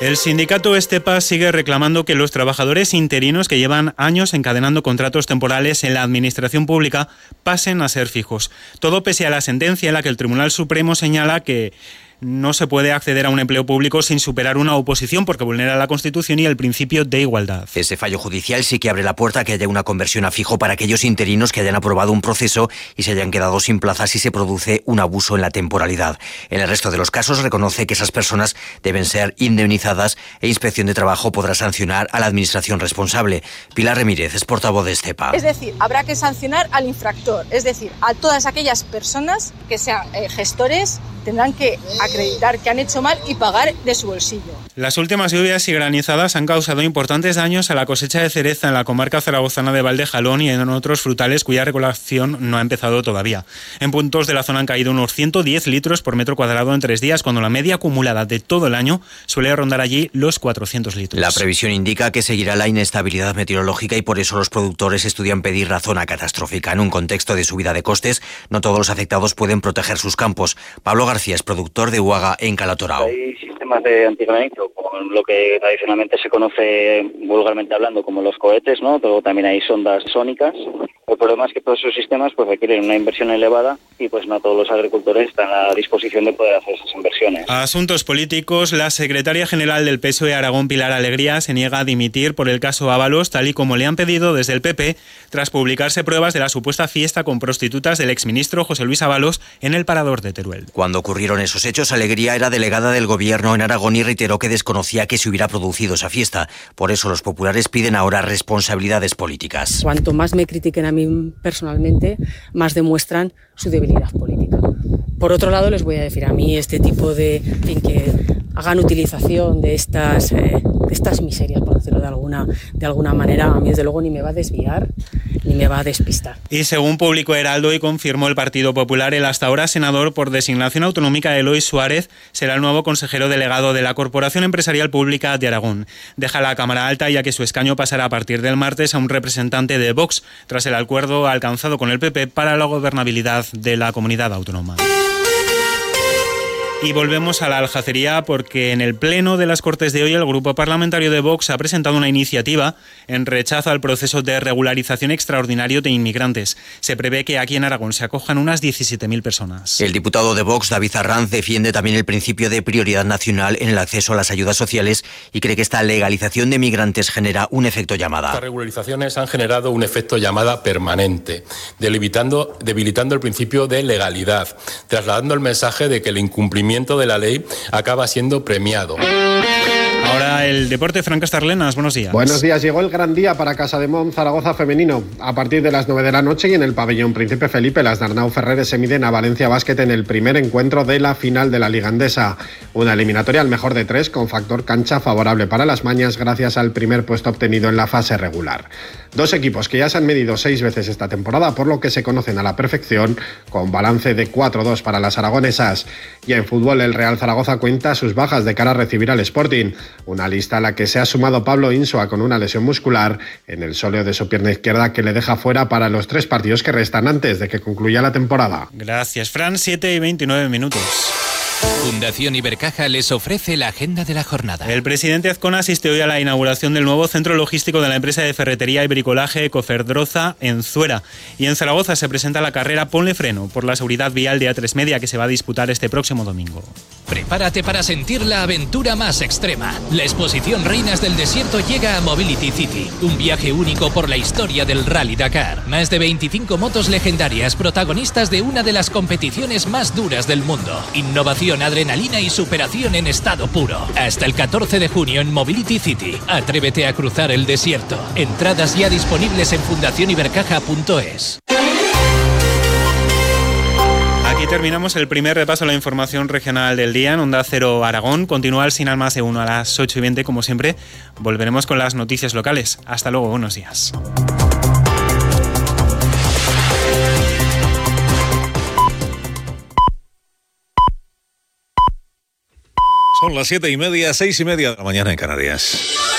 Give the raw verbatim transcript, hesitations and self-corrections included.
El sindicato Estepa sigue reclamando que los trabajadores interinos que llevan años encadenando contratos temporales en la administración pública pasen a ser fijos. Todo pese a la sentencia en la que el Tribunal Supremo señala que no se puede acceder a un empleo público sin superar una oposición porque vulnera la Constitución y el principio de igualdad. Ese fallo judicial sí que abre la puerta a que haya una conversión a fijo para aquellos interinos que hayan aprobado un proceso y se hayan quedado sin plaza si se produce un abuso en la temporalidad. En el resto de los casos reconoce que esas personas deben ser indemnizadas e Inspección de Trabajo podrá sancionar a la administración responsable. Pilar Remírez es portavoz de Estepa. Es decir, habrá que sancionar al infractor, es decir, a todas aquellas personas que sean eh, gestores, tendrán que acreditar que han hecho mal y pagar de su bolsillo. Las últimas lluvias y granizadas han causado importantes daños a la cosecha de cereza en la comarca zaragozana de Valdejalón y en otros frutales cuya recolección no ha empezado todavía. En puntos de la zona han caído unos ciento diez litros por metro cuadrado en tres días, cuando la media acumulada de todo el año suele rondar allí los cuatrocientos litros. La previsión indica que seguirá la inestabilidad meteorológica y por eso los productores estudian pedir la zona catastrófica. En un contexto de subida de costes, no todos los afectados pueden proteger sus campos. Pablo García es productor de Uaga en Calatorao. Hay sistemas de antigranizo, con lo que tradicionalmente se conoce vulgarmente hablando como los cohetes, ¿no? Luego también hay sondas sónicas. El problema es que todos esos sistemas pues requieren una inversión elevada y pues no todos los agricultores están a la disposición de poder hacer esas inversiones. A asuntos políticos, la secretaria general del P S O E Aragón, Pilar Alegría, se niega a dimitir por el caso Ábalos, tal y como le han pedido desde el P P, tras publicarse pruebas de la supuesta fiesta con prostitutas del exministro José Luis Ábalos en el Parador de Teruel. Cuando ocurrieron esos hechos, Alegría era delegada del gobierno en Aragón y reiteró que desconocía que se hubiera producido esa fiesta. Por eso los populares piden ahora responsabilidades políticas. Cuanto más me critiquen a mí personalmente, más demuestran su debilidad política. Por otro lado, les voy a decir a mí este tipo de, en fin, que hagan utilización de estas, eh, de estas miserias, por decirlo de alguna, de alguna manera, a mí desde luego ni me va a desviar ni me va a despistar. Y según publicó Heraldo y confirmó el Partido Popular, el hasta ahora senador por designación autonómica Eloy Suárez será el nuevo consejero delegado de la Corporación Empresarial Pública de Aragón. Deja la Cámara Alta ya que su escaño pasará a partir del martes a un representante de Vox, tras el acuerdo alcanzado con el P P para la gobernabilidad de la comunidad autónoma. Y volvemos a la Aljacería porque en el pleno de las Cortes de hoy el grupo parlamentario de Vox ha presentado una iniciativa en rechazo al proceso de regularización extraordinario de inmigrantes. Se prevé que aquí en Aragón se acojan unas diecisiete mil personas. El diputado de Vox, David Arranz, defiende también el principio de prioridad nacional en el acceso a las ayudas sociales y cree que esta legalización de migrantes genera un efecto llamada. Estas regularizaciones han generado un efecto llamada permanente, debilitando, debilitando el principio de legalidad, trasladando el mensaje de que el incumplimiento de la ley acaba siendo premiado. Ahora el deporte, Fran Castarlenas, buenos días. Buenos días, llegó el gran día para Casademont Zaragoza femenino. A partir de las nueve de la noche y en el pabellón Príncipe Felipe, las Darnau Ferreres se miden a Valencia Basket en el primer encuentro de la final de la Liga Endesa. Una eliminatoria al mejor de tres con factor cancha favorable para las mañas gracias al primer puesto obtenido en la fase regular. Dos equipos que ya se han medido seis veces esta temporada, por lo que se conocen a la perfección, con balance de cuatro dos para las aragonesas. Y en fútbol, el Real Zaragoza cuenta sus bajas de cara a recibir al Sporting. Una lista a la que se ha sumado Pablo Insua con una lesión muscular en el sóleo de su pierna izquierda que le deja fuera para los tres partidos que restan antes de que concluya la temporada. Gracias, Fran. siete y veintinueve minutos. Fundación Ibercaja les ofrece la agenda de la jornada. El presidente Azcona asiste hoy a la inauguración del nuevo centro logístico de la empresa de ferretería y bricolaje Ecoferdroza en Zuera. Y en Zaragoza se presenta la carrera Ponle Freno por la seguridad vial de A tres Media que se va a disputar este próximo domingo. Prepárate para sentir la aventura más extrema. La exposición Reinas del Desierto llega a Mobility City, un viaje único por la historia del Rally Dakar. Más de veinticinco motos legendarias, protagonistas de una de las competiciones más duras del mundo. Innovación, adrenalina y superación en estado puro. Hasta el catorce de junio en Mobility City. Atrévete a cruzar el desierto. Entradas ya disponibles en fundación ibercaja punto es. Aquí terminamos el primer repaso a la información regional del día en Onda Cero Aragón. Continúa el Sin Más de uno a las ocho y veinte, como siempre. Volveremos con las noticias locales. Hasta luego, buenos días. Son las siete y media, seis y media de la mañana en Canarias.